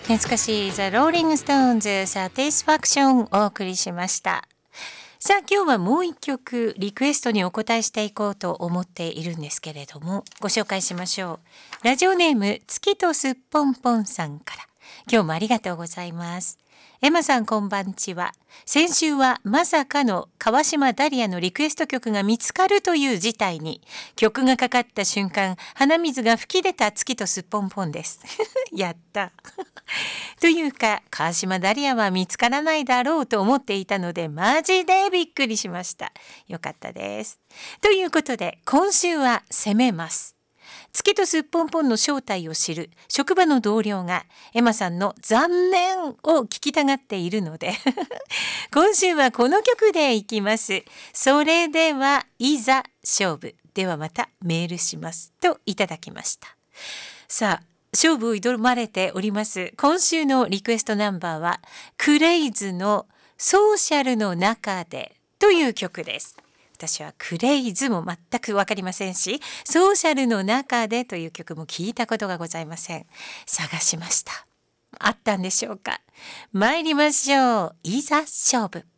懐かしいザ・ローリング・ストーンズサティスファクションをお送りしました。さあ今日はもう一曲リクエストにお答えしていこうと思っているんですけれども、ご紹介しましょう。ラジオネーム月とすっぽんぽんさんから、今日もありがとうございます。エマさんこんばんちは。先週はまさかの川島ダリアのリクエスト曲が見つかるという事態に、曲がかかった瞬間鼻水が吹き出た月とすっぽんぽんですやったというか川島ダリアは見つからないだろうと思っていたので、マジでびっくりしました。よかったです。ということで今週は攻めます。月とすっぽんぽんの正体を知る職場の同僚がエマさんの残念を聞きたがっているので今週はこの曲でいきます。それではいざ勝負。ではまたメールしますといただきました。さあ勝負を挑まれております。今週のリクエストナンバーはクレイズのソーシャルの中でという曲です。私はクレイズも全く分かりませんし、ソーシャルの中でという曲も聞いたことがございません。探しました。あったんでしょうか。参りましょう。いざ勝負。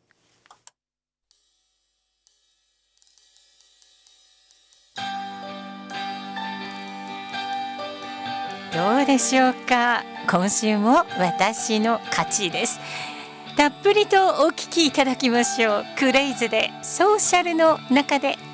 どうでしょうか。今週も私の勝ちです。たっぷりとお聞きいただきましょう。クレイズでソーシャルの中で。